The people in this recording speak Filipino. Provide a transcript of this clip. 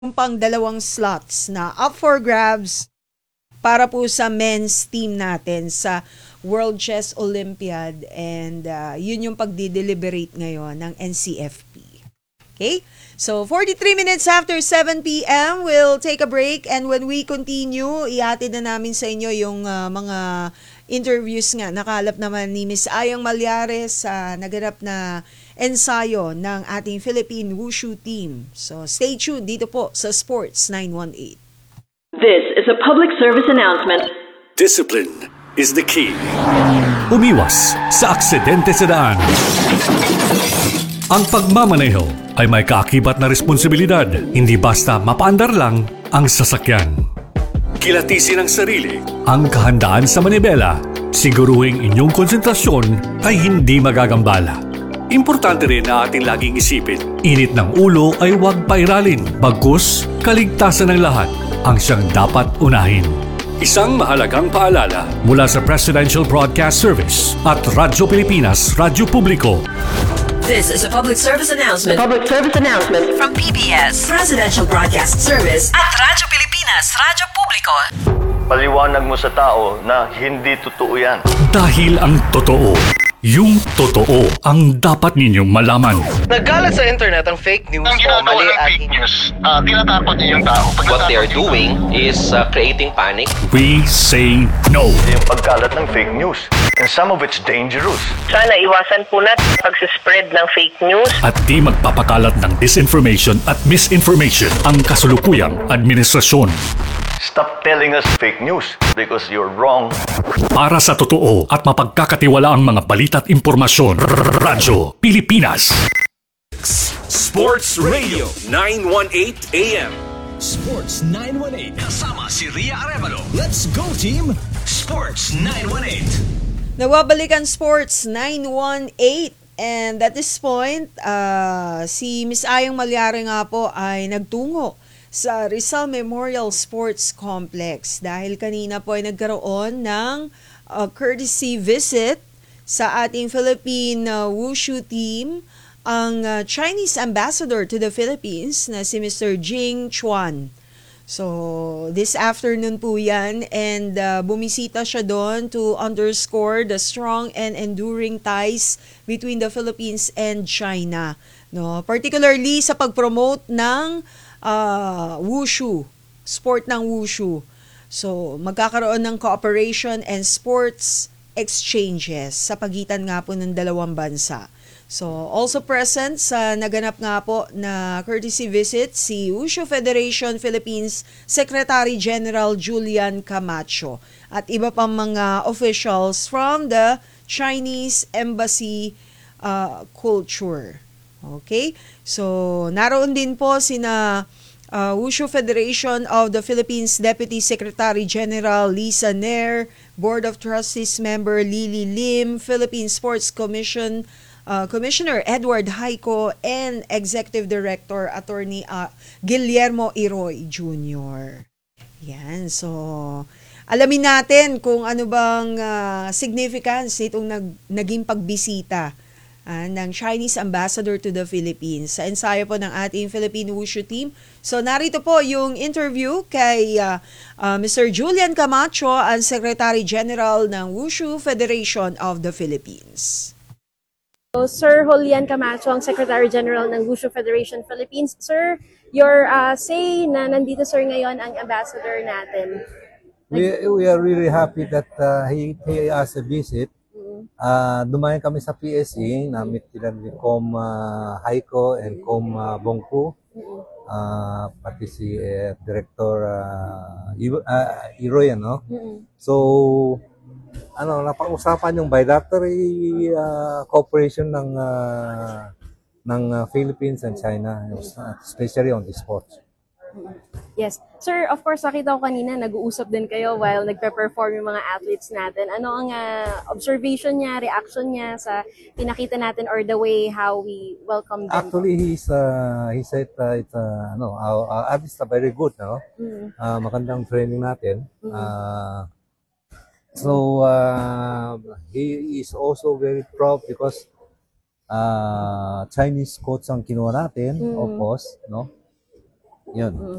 yung pang dalawang slots na up for grabs para po sa men's team natin sa World Chess Olympiad, and yun yung pagdi-deliberate ngayon ng NCFP. Okay? So 43 minutes after 7 p.m. we'll take a break, and when we continue, ihatid na namin sa inyo yung mga interviews nga. Nakalap naman ni Miss Ayang Malyares sa naganap na ensayo ng ating Philippine Wushu team. So stay tuned dito po sa Sports 918. This is a public service announcement. Discipline is the key. Umiwas sa aksidente sa daan. Ang pagmamaneho ay may kaakibat na responsibilidad. Hindi basta mapaandar lang ang sasakyan. Kilatisin ang sarili, ang kahandaan sa manibela. Siguruhing inyong konsentrasyon ay hindi magagambala. Importante rin na ating laging isipin, init ng ulo ay huwag pairalin. Bagkus, kaligtasan ng lahat ang siyang dapat unahin. Isang mahalagang paalala mula sa Presidential Broadcast Service at Radyo Pilipinas, Radyo Publiko. This is a public service announcement. Public service announcement From PBS, Presidential Broadcast Service at Radyo Pilipinas, Radyo Publiko. Paliwanag mo sa tao na hindi totoo yan. Dahil ang totoo, yung totoo ang dapat ninyong malaman. Nagkalat sa internet ang fake news Ang o ginagawa mali ng at fake news, tinatakot niyo yung tao. What they are doing is creating panic. We say no. Yung pagkalat ng fake news. And some of it's dangerous. Sana iwasan po natin pagsispread ng fake news. At di magpapakalat ng disinformation at misinformation ang kasulukuyang administrasyon. Stop telling us fake news because you're wrong. Para sa totoo at mapagkakatiwalaang mga balita at impormasyon, Radyo Pilipinas. Sports Radio 918 AM. Sports 918 kasama si Ria Arevalo. Let's go team Sports 918. Nawabalikan Sports 918, and at this point, si Miss Ayang Malyares nga po ay nagtungo sa Rizal Memorial Sports Complex dahil kanina po ay nagkaroon ng courtesy visit sa ating Philippine Wushu team ang Chinese ambassador to the Philippines na si Mr. Jing Chuan. So, this afternoon po yan, and bumisita siya doon to underscore the strong and enduring ties between the Philippines and China. No? Particularly sa pag-promote ng Wushu, sport ng Wushu. So, magkakaroon ng cooperation and sports exchanges sa pagitan nga po ng dalawang bansa. So, also present sa naganap nga po na courtesy visit si Wushu Federation Philippines Secretary General Julian Camacho at iba pang mga officials from the Chinese Embassy Culture. Okay? So, naroon din po sina Wushu Federation of the Philippines Deputy Secretary General Lisa Nair, Board of Trustees member Lily Lim, Philippine Sports Commission Commissioner Edward Haico, and Executive Director Attorney Guillermo Iroy Jr. Yan, so alamin natin kung ano bang significance nitong naging pagbisita ng Chinese Ambassador to the Philippines sa ensayo po ng ating Philippine Wushu team. So narito po yung interview kay Mr. Julian Camacho, ang Secretary General ng Wushu Federation of the Philippines. So, Sir Julian Camacho, ang Secretary General ng Wushu Federation Philippines. Sir, your say na nandito sir ngayon ang ambassador natin. We are really happy that he has a visit. Dumayan kami sa PSC, na-meet nila ni Com Haico and Com Bongku, pati si Director Iroy, ano? So, napag-usapan yung bilateral cooperation ng Philippines and China, especially on the sports. Yes. Sir, of course, nakita ko kanina, nag-uusap din kayo while nagpe-perform yung mga athletes natin. Ano ang observation niya, reaction niya sa pinakita natin or the way how we welcome them? Actually, he said it's our athletes are very good, no? Magandang training natin. So he is also very proud because Chinese coach ang kinuha natin, of course, no? Yun.